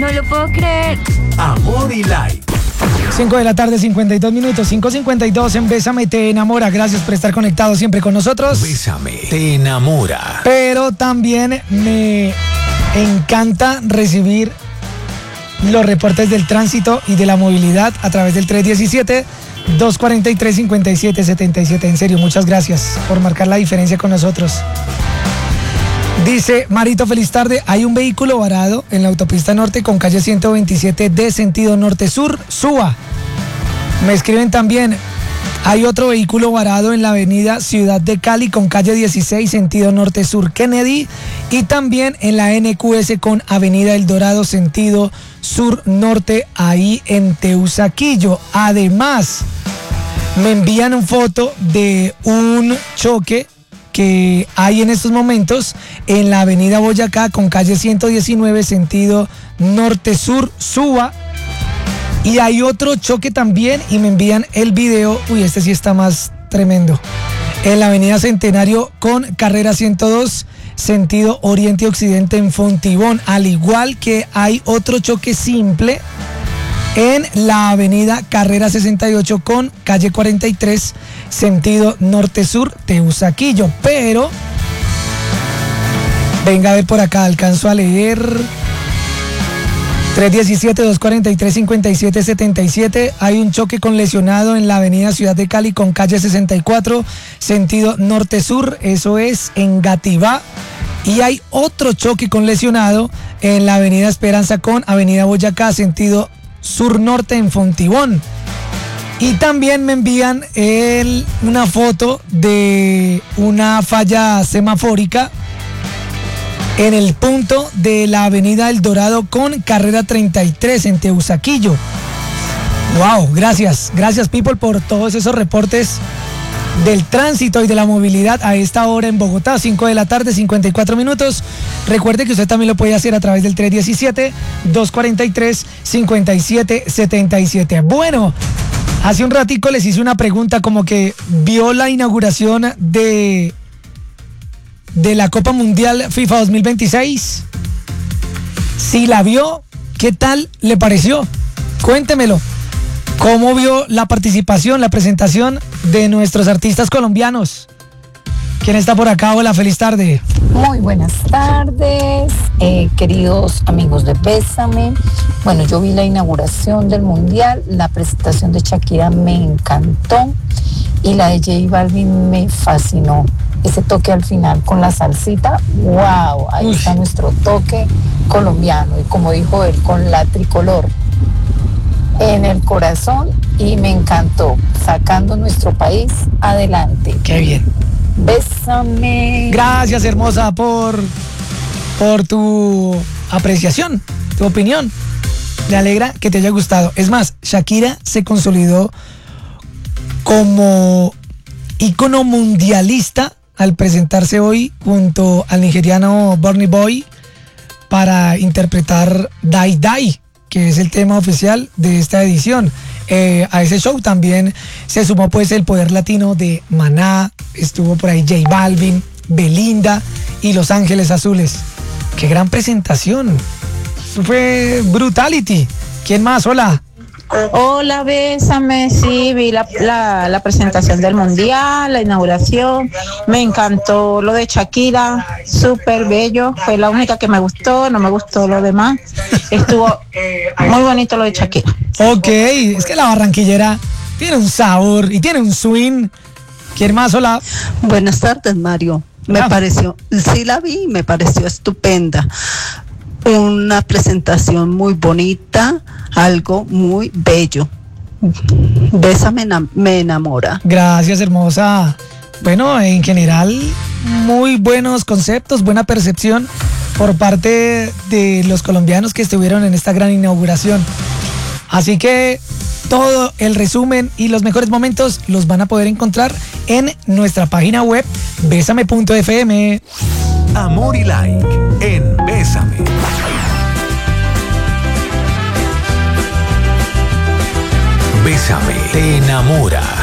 No lo puedo creer. Amor y Like. 5 de la tarde, 52 minutos, 5:52 en Bésame Te Enamora. Gracias por estar conectado siempre con nosotros. Bésame Te Enamora. Pero también me encanta recibir los reportes del tránsito y de la movilidad a través del 317-243-5777. En serio, muchas gracias por marcar la diferencia con nosotros. Dice Marito, feliz tarde. Hay un vehículo varado en la autopista norte con calle 127 de sentido norte-sur, suba. Me escriben también, hay otro vehículo varado en la avenida Ciudad de Cali con calle 16 sentido norte-sur, Kennedy. Y también en la NQS con avenida El Dorado sentido sur-norte, ahí en Teusaquillo. Además, me envían una foto de un choque que hay en estos momentos en la avenida Boyacá con calle 119 sentido norte-sur, suba. Y hay otro choque también y me envían el video, uy, este sí está más tremendo, en la avenida Centenario con carrera 102 sentido oriente-occidente en Fontibón, al igual que hay otro choque simple en la avenida Carrera 68 con calle 43 sentido norte-sur, Teusaquillo. Pero venga a ver por acá, alcanzo a leer 317-243-5777. Hay un choque con lesionado en la avenida Ciudad de Cali con calle 64 sentido norte-sur, eso es en Gativá. Y hay otro choque con lesionado en la avenida Esperanza con avenida Boyacá sentido sur-norte en Fontibón. Y también me envían una foto de una falla semafórica en el punto de la avenida El Dorado con carrera 33 en Teusaquillo. Wow, gracias people por todos esos reportes del tránsito y de la movilidad a esta hora en Bogotá, 5 de la tarde, 54 minutos. Recuerde que usted también lo puede hacer a través del 317-243-5777. Bueno, hace un ratico les hice una pregunta como que vio la inauguración de la Copa Mundial FIFA 2026. Si la vio, ¿qué tal le pareció? Cuéntemelo. ¿Cómo vio la participación, la presentación de nuestros artistas colombianos? ¿Quién está por acá? Hola, feliz tarde. Muy buenas tardes, queridos amigos de Bésame. Bueno, yo vi la inauguración del Mundial, la presentación de Shakira me encantó y la de J Balvin me fascinó. Ese toque al final con la salsita, wow, ahí está nuestro toque colombiano y como dijo él, con la tricolor en el corazón y me encantó, sacando nuestro país adelante. Qué bien. Bésame. Gracias, hermosa, por tu apreciación, tu opinión. Me alegra que te haya gustado. Es más, Shakira se consolidó como ícono mundialista al presentarse hoy junto al nigeriano Burna Boy para interpretar Die Die, que es el tema oficial de esta edición. A ese show también se sumó pues el poder latino de Maná, estuvo por ahí J Balvin, Belinda y Los Ángeles Azules. ¡Qué gran presentación! Eso fue brutality. ¿Quién más? Hola. Hola, Bésame, sí, vi la presentación del Mundial, la inauguración, me encantó lo de Shakira, súper bello, fue la única que me gustó, no me gustó lo demás, estuvo muy bonito lo de Shakira. Ok, es que la barranquillera tiene un sabor y tiene un swing. ¿Quién más? Hola. Buenas tardes, Mario. Me pareció, sí la vi, me pareció estupenda. Una presentación muy bonita, algo muy bello. Bésame me enamora. Gracias, hermosa. Bueno, en general, muy buenos conceptos, buena percepción por parte de los colombianos que estuvieron en esta gran inauguración. Así que todo el resumen y los mejores momentos los van a poder encontrar en nuestra página web besame.fm. Amor y Like en Bésame. Bésame te enamora.